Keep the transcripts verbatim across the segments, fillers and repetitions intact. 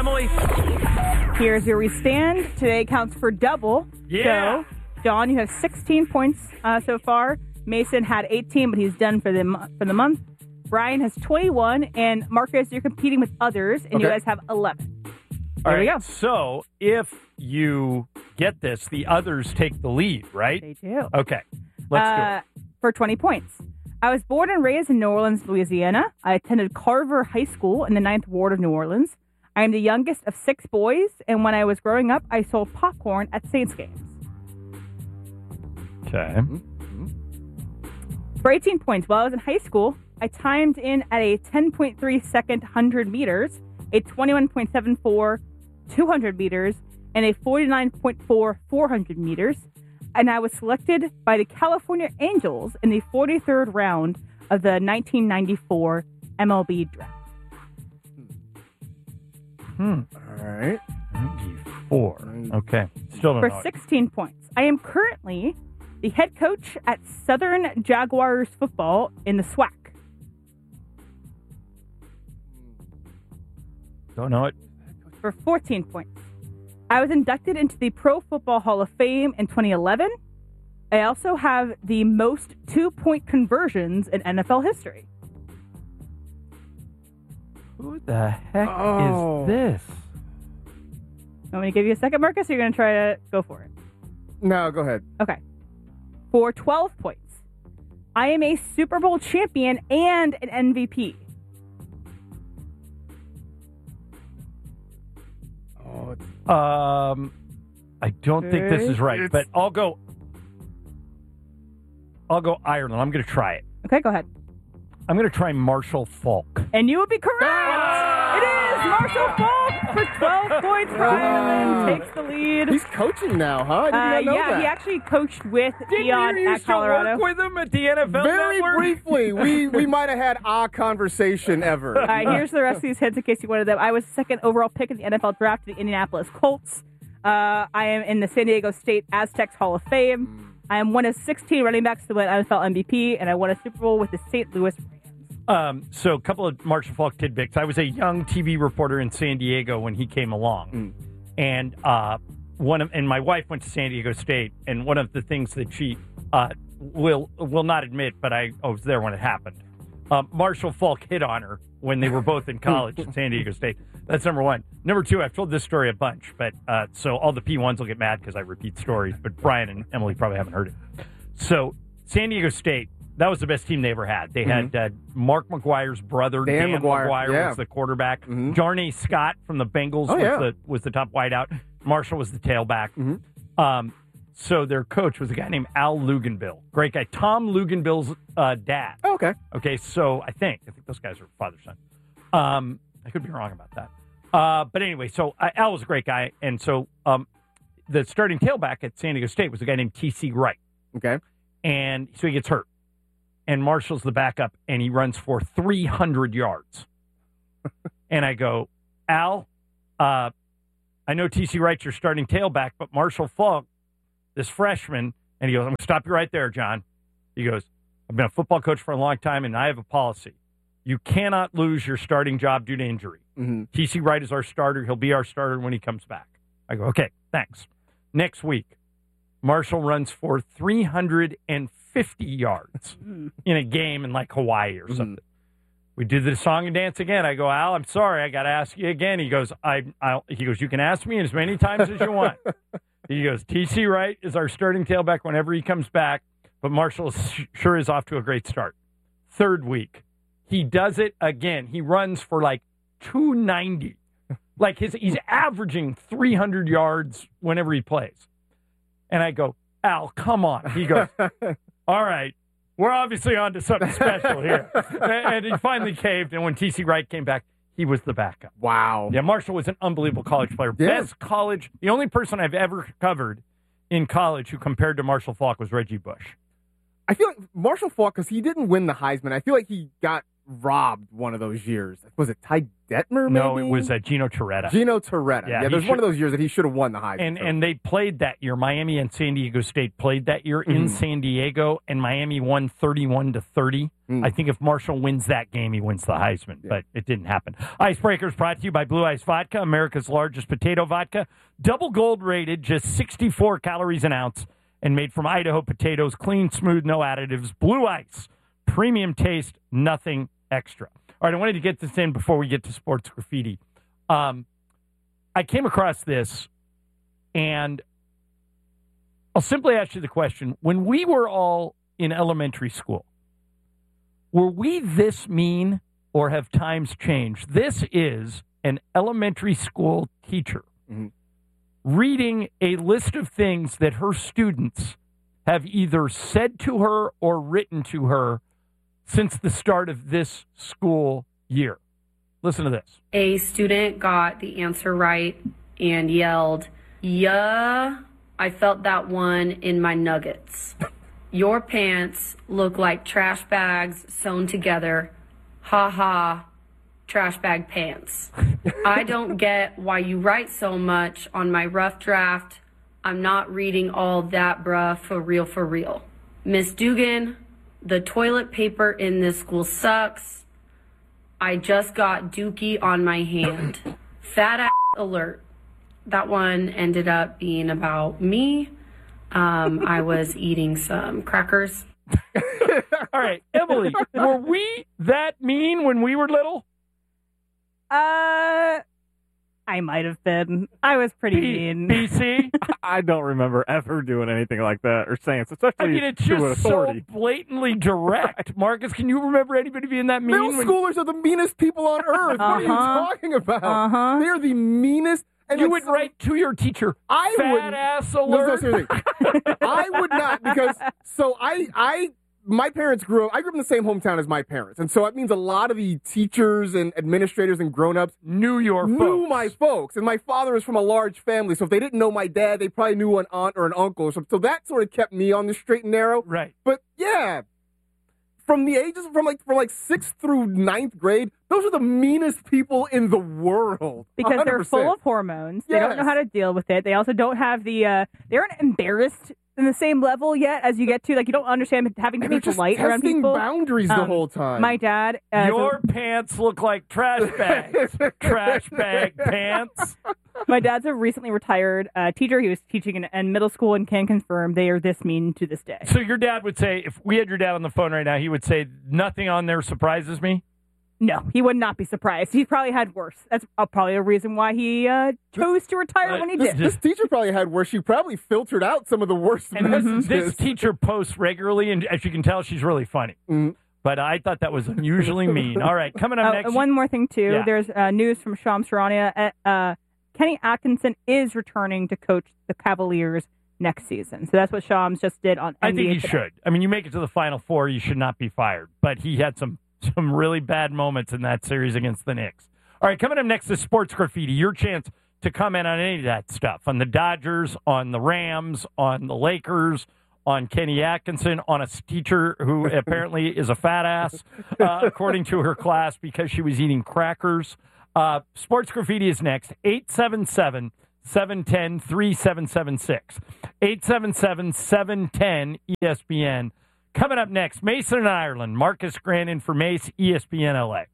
Emily. Here's where we stand. Today counts for double. Yeah. So, John, you have sixteen points uh, so far. Mason had eighteen, but he's done for the mo- for the month. Brian has twenty-one, and Marcus, you're competing with others, and Okay. you guys have eleven. All There right. we go. So if you get this, the others take the lead, right? They do. Okay. Let's Uh, for twenty points. I was born and raised in New Orleans, Louisiana. I attended Carver High School in the Ninth Ward of New Orleans. I am the youngest of six boys, and when I was growing up, I sold popcorn at Saints games. do it. Okay. For eighteen points, while I was in high school, I timed in at a ten point three second one hundred meters, a twenty-one point seven four two hundred meters, and a forty-nine point four four hundred meters. And I was selected by the California Angels in the forty-third round of the nineteen ninety-four M L B draft. Hmm. All right. ninety-four. Okay. Still don't For know. sixteen points, I am currently the head coach at Southern Jaguars football in the SWAC. Don't know it. For fourteen points, I was inducted into the Pro Football Hall of Fame in twenty eleven. I also have the most two-point conversions in N F L history. Who the heck Oh. is this? Want me to give you a second, Marcus, or you're going to try to go for it? No, go ahead. Okay. For twelve points, I am a Super Bowl champion and an M V P. Oh, it's, Um, I don't think this is right, It's- but I'll go. I'll go Ireland. I'm going to try it. Okay, go ahead. I'm going to try Marshall Falk. And you would be correct. Ah! It is Marshall Falk for twelve points for Ireland. Takes the lead. he's coaching now, huh? I did Uh, not know yeah, that. he actually coached with Didn't Dion you at used to Colorado. work with him at the N F L Very Network? briefly, we we might have had a conversation ever. All right, here's the rest of these hits in case you wanted them. I was the second overall pick in the N F L draft to the Indianapolis Colts. Uh, I am in the San Diego State Aztecs Hall of Fame. I am one of sixteen running backs to win N F L M V P, and I won a Super Bowl with the Saint Louis Rams. Um, so a couple of Marshall Falk tidbits. I was a young T V reporter in San Diego when he came along, Mm. and uh, one of and my wife went to San Diego State, and one of the things that she uh, will will not admit, but I, I was there when it happened. Um, Marshall Falk hit on her when they were both in college at San Diego State. That's number one. Number two, I've told this story a bunch, but uh, so all the P ones will get mad because I repeat stories, but Brian and Emily probably haven't heard it. So San Diego State. That was the best team they ever had. They had uh, Mark McGuire's brother, Dan, Dan McGuire, McGuire, yeah. was the quarterback. Mhm. Jarnay Scott from the Bengals Oh, was, yeah. the, was the top wideout. Marshall was the tailback. Mhm. Um, so their coach was a guy named Al Luganbill. Great guy. Tom Luganbill's uh, dad. Oh, okay. Okay, so I think. I think those guys are father-son. Um, I could be wrong about that. Uh, but anyway, so uh, Al was a great guy. And so um, the starting tailback at San Diego State was a guy named T C Wright. Okay. And so he gets hurt. And Marshall's the backup, and he runs for three hundred yards. And I go, Al, uh, I know T C Wright's your starting tailback, but Marshall Falk, this freshman, and he goes, I'm going to stop you right there, John. He goes, I've been a football coach for a long time, and I have a policy. You cannot lose your starting job due to injury. Mm-hmm. T C Wright is our starter. He'll be our starter when he comes back. I go, okay, thanks. Next week, Marshall runs for three hundred fifty yards in a game in like Hawaii or something. Mm-hmm. We did the song and dance again. I go, Al, I'm sorry. I got to ask you again. He goes, I, I'll, he goes, you can ask me as many times as you want. He goes, T C Wright is our starting tailback whenever he comes back, but Marshall sure is off to a great start. Third week, he does it again. He runs for like two ninety. Like his, he's averaging three hundred yards whenever he plays. And I go, Al, come on. He goes, all right, we're obviously on to something special here. And he finally caved. And when T C Wright came back, he was the backup. Wow. Yeah, Marshall was an unbelievable college player. Yeah. Best college. The only person I've ever covered in college who compared to Marshall Falk was Reggie Bush. I feel like Marshall Falk, because he didn't win the Heisman, I feel like he got robbed one of those years. Was it Ty Detmer, maybe? No, it was uh, Gino Torretta. Gino Torretta. Yeah, Yeah, there's should, one of those years that he should have won the Heisman. And Trophy. and they played that year. Miami and San Diego State played that year mm-hmm. in San Diego, and Miami won thirty-one to thirty. Mm. I think if Marshall wins that game, he wins the Heisman, yeah. but it didn't happen. Icebreakers brought to you by Blue Ice Vodka, America's largest potato vodka. Double gold rated, just sixty-four calories an ounce, and made from Idaho potatoes, clean, smooth, no additives. Blue Ice, premium taste, nothing extra. All right, I wanted to get this in before we get to sports graffiti. Um, I came across this, and I'll simply ask you the question. When we were all in elementary school, were we this mean or have times changed? This is an elementary school teacher mm-hmm. reading a list of things that her students have either said to her or written to her since the start of this school year. Listen to this. A student got the answer right and yelled, "Yeah, I felt that one in my nuggets. Your pants look like trash bags sewn together. Ha ha, trash bag pants. I don't get why you write so much on my rough draft. I'm not reading all that, bruh, for real, for real. Miss Dugan, the toilet paper in this school sucks. I just got dookie on my hand. Fat ass alert." That one ended up being about me. Um, I was eating some crackers. All right, Emily, were we that mean when we were little? Uh, I might have been. I was pretty B- mean. B C? I don't remember ever doing anything like that or saying, especially I mean, it's to an just authority. so blatantly direct. Marcus, can you remember anybody being that mean? Middle when... schoolers are the meanest people on earth. Uh-huh. What are you talking about? Uh-huh. They're the meanest. And you like, would so, write to your teacher, I fat wouldn't. ass No, no, alert. seriously. I would not, because so I, I, my parents grew up, I grew up in the same hometown as my parents. And so it means a lot of the teachers and administrators and grown-ups knew your knew folks. my folks. And my father is from a large family. So if they didn't know my dad, they probably knew an aunt or an uncle. So, so that sort of kept me on the straight and narrow. Right. But yeah, from the ages from like from like sixth through ninth grade, those are the meanest people in the world. Because one hundred they're percent. full of hormones. They Yes. don't know how to deal with it. They also don't have the, uh, they aren't embarrassed in the same level yet as you get to. Like, you don't understand having to And be they're just polite around testing people. boundaries the Um, whole time. My dad. Uh, Your pants look like trash bags. Trash bag pants. My dad's a recently retired uh, teacher. He was teaching in, in middle school and can confirm they are this mean to this day. So your dad would say, if we had your dad on the phone right now, he would say, nothing on there surprises me? No, he would not be surprised. He probably had worse. That's uh, probably a reason why he uh, chose to retire Uh, when he This, did. this teacher probably had worse. She probably filtered out some of the worst And messages. this teacher posts regularly, and as you can tell, she's really funny. Mm. But I thought that was unusually mean. All right, coming up Uh, next. and one more thing, too. Yeah. There's uh, news from Shams Charania. Uh, Kenny Atkinson is returning to coach the Cavaliers next season. So that's what Shams just did on I N B A think he Today. should. I mean, you make it to the Final Four, you should not be fired. But he had some some really bad moments in that series against the Knicks. All right, coming up next is Sports Graffiti. Your chance to comment on any of that stuff, on the Dodgers, on the Rams, on the Lakers, on Kenny Atkinson, on a teacher who apparently is a fat ass, uh, according to her class, because she was eating crackers. Uh, Sports Graffiti is next. eight seven seven, seven one zero, three seven seven six. eight seven seven, seven one zero, E S P N. Coming up next, Mason in Ireland. Marcus Grant in for Mace, E S P N L A. E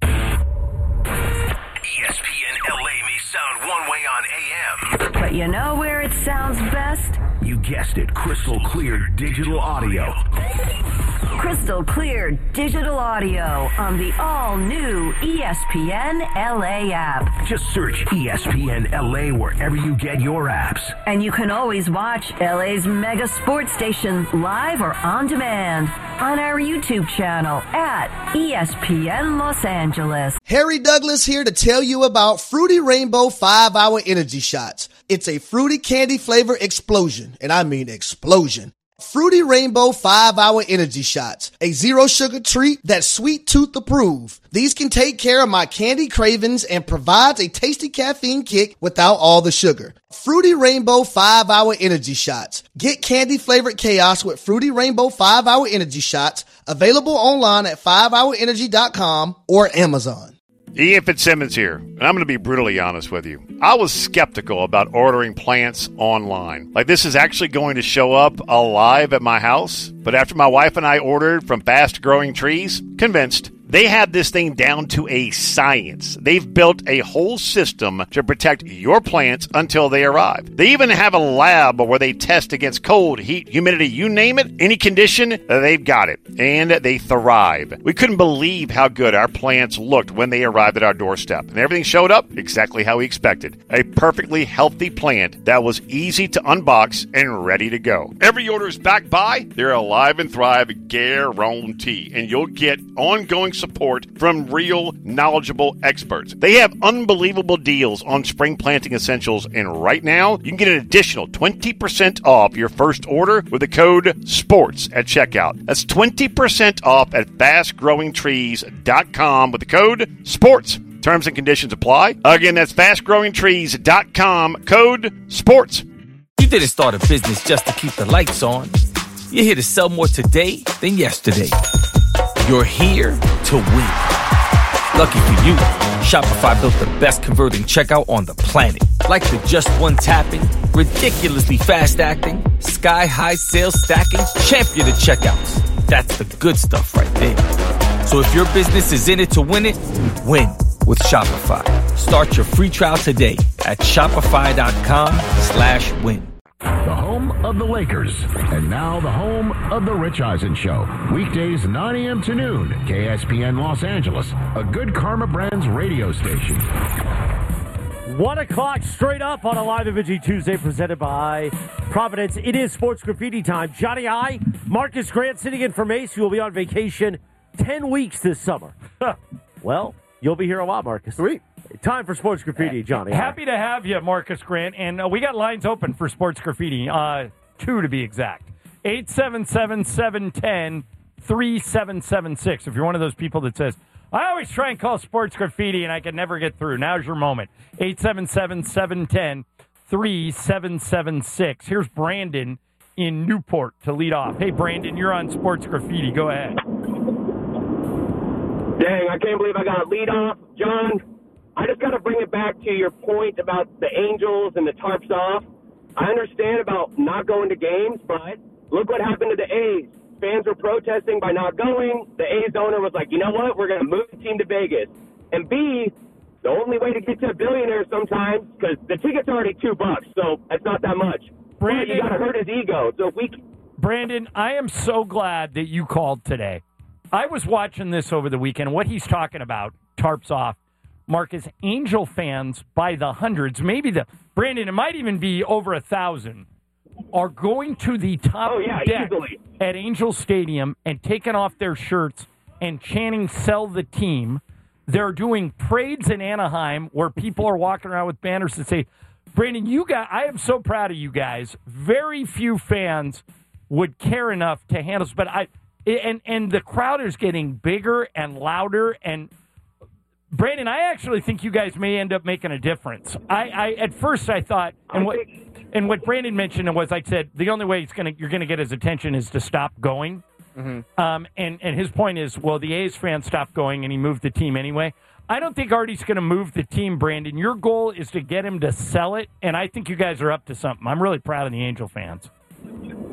S P N L A may sound one way on A M. But you know where it sounds best? You guessed it, crystal clear digital audio. Crystal clear digital audio on the all-new E S P N L A app. Just search E S P N L A wherever you get your apps. And you can always watch L A's mega sports station live or on demand on our YouTube channel at E S P N Los Angeles. Harry Douglas here to tell you about Fruity Rainbow five hour Energy Shots. It's a fruity candy flavor explosion, and I mean explosion. Fruity Rainbow five hour Energy Shots, a zero-sugar treat that's sweet tooth approved. These can take care of my candy cravings and provides a tasty caffeine kick without all the sugar. Fruity Rainbow five hour Energy Shots. Get candy-flavored chaos with Fruity Rainbow five hour Energy Shots, available online at five hour energy dot com or Amazon. Ian Fitzsimmons here, and I'm going to be brutally honest with you. I was skeptical about ordering plants online. Like, this is actually going to show up alive at my house. But after my wife and I ordered from Fast Growing Trees, convinced. They have this thing down to a science. They've built a whole system to protect your plants until they arrive. They even have a lab where they test against cold, heat, humidity, you name it, any condition, they've got it. And they thrive. We couldn't believe how good our plants looked when they arrived at our doorstep. And everything showed up exactly how we expected. A perfectly healthy plant that was easy to unbox and ready to go. Every order is backed by their Alive and Thrive guarantee. And you'll get ongoing support from real, knowledgeable experts. They have unbelievable deals on spring planting essentials, and right now, you can get an additional twenty percent off your first order with the code SPORTS at checkout. That's twenty percent off at fast growing trees dot com with the code SPORTS. Terms and conditions apply. Again, that's fast growing trees dot com, code SPORTS. You didn't start a business just to keep the lights on. You're here to sell more today than yesterday. You're here to win. Lucky for you, Shopify built the best converting checkout on the planet. Like the just one tapping, ridiculously fast acting, sky-high sales stacking, champion of checkouts. That's the good stuff right there. So if your business is in it to win it, win with Shopify. Start your free trial today at shopify.com slash win. The home of the Lakers, and now the home of the Rich Eisen Show. Weekdays nine a.m. to noon, K S P N Los Angeles, a Good Karma Brands radio station. One o'clock straight up on a Live Imaging Tuesday presented by Providence. It is Sports Graffiti time. Johnny I, Marcus Grant sitting in for Mace, who will be on vacation ten weeks this summer. Well, you'll be here a lot, Marcus. Sweet. Time for Sports Graffiti, Johnny. Happy to have you, Marcus Grant. And uh, we got lines open for Sports Graffiti, uh, two to be exact. eight seven seven, seven one zero, three seven seven six. If you're one of those people that says, I always try and call Sports Graffiti and I can never get through. Now's your moment. eight seven seven, seven one zero, three seven seven six. Here's Brandon in Newport to lead off. Hey, Brandon, you're on Sports Graffiti. Go ahead. Dang, I can't believe I got lead off. John, I just got to bring it back to your point about the Angels and the tarps off. I understand about not going to games, but look what happened to the A's. Fans were protesting by not going. The A's owner was like, you know what, we're going to move the team to Vegas. And B, the only way to get to a billionaire sometimes, because the ticket's already two bucks, so that's not that much. Brandon, but you got to hurt his ego. So if we... Brandon, I am so glad that you called today. I was watching this over the weekend. What he's talking about, tarps off, Marcus, Angel fans by the hundreds, maybe the, Brandon, it might even be over a thousand, are going to the top oh, yeah, deck easily. at Angel Stadium and taking off their shirts and chanting, sell the team. They're doing parades in Anaheim where people are walking around with banners that say, Brandon, you guys, I am so proud of you guys. Very few fans would care enough to handle this, but I, and, and the crowd is getting bigger and louder. And Brandon, I actually think you guys may end up making a difference. I, I at first I thought, and what and what Brandon mentioned was, I said the only way it's gonna you're gonna get his attention is to stop going. Mm-hmm. Um, and and his point is, well, the A's fans stopped going, and he moved the team anyway. I don't think Artie's going to move the team, Brandon. Your goal is to get him to sell it, and I think you guys are up to something. I'm really proud of the Angel fans.